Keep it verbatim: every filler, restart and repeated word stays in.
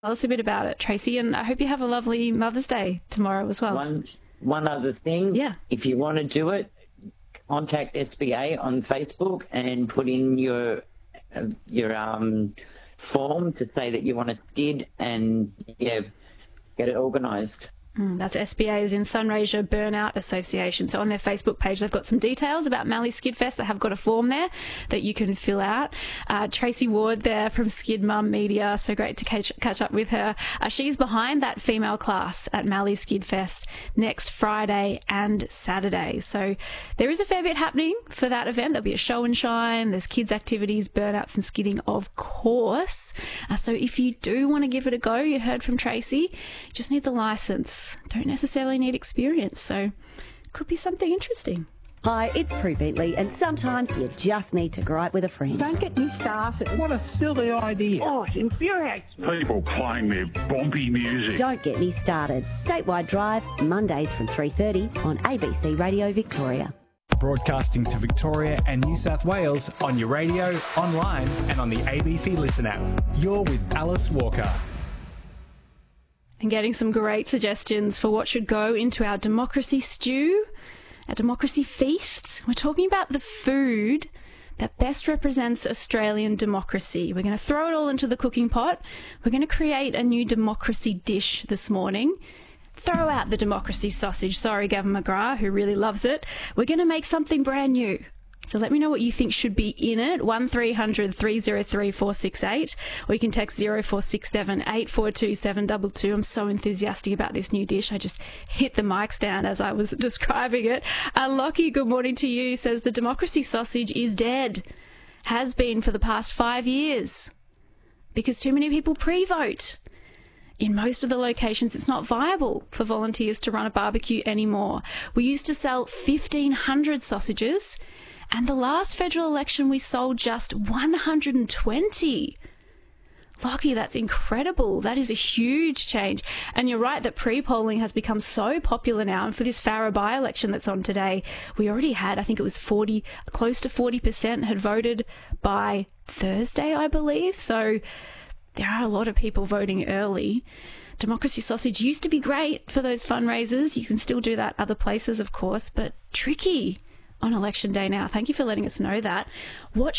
Tell us a bit about it, Tracy, and I hope you have a lovely Mother's Day tomorrow as well. One, one other thing, yeah. if you want to do it, contact S B A on Facebook and put in your uh, your um form to say that you want to skid and yeah, get it organised. Mm, that's S B A, as in Sunraysia Burnout Association. So on their Facebook page, they've got some details about Mallee Skid Fest. They have got a form there that you can fill out. Uh, Tracy Ward there from Skid Mum Media. So great to catch, catch up with her. Uh, she's behind that female class at Mallee Skid Fest next Friday and Saturday. So there is a fair bit happening for that event. There'll be a show and shine. There's kids' activities, burnouts and skidding, of course. Uh, so if you do want to give it a go, you heard from Tracy, you just need the licence. Don't necessarily need experience, so could be something interesting. Hi, it's Prue Bentley, and sometimes you just need to gripe with a friend. Don't get me started. What a silly idea. Oh, it infuriates me. People playing their bompy music. Don't get me started. Statewide Drive, Mondays from three thirty on A B C Radio Victoria. Broadcasting to Victoria and New South Wales on your radio, online and on the A B C Listen app. You're with Alice Walker. And getting some great suggestions for what should go into our democracy stew, our democracy feast. We're talking about the food that best represents Australian democracy. We're going to throw it all into the cooking pot. We're going to create a new democracy dish this morning. Throw out the democracy sausage. Sorry, Gavin McGrath, who really loves it. We're going to make something brand new. So let me know what you think should be in it. one three hundred three oh three four six eight, or you can text zero four six seven eight four two seven two two. I'm so enthusiastic about this new dish. I just hit the mic stand as I was describing it. Uh, Lockie, good morning to you, says the democracy sausage is dead. Has been for the past five years because too many people pre-vote. In most of the locations, it's not viable for volunteers to run a barbecue anymore. We used to sell fifteen hundred sausages, and the last federal election we sold just one hundred twenty. Lockie, that's incredible. That is a huge change. And you're right that pre-polling has become so popular now. And for this Farrer by-election that's on today, we already had, I think it was forty, close to forty percent had voted by Thursday, I believe. So there are a lot of people voting early. Democracy sausage used to be great for those fundraisers. You can still do that other places, of course, but tricky on election day now. Thank you for letting us know that. What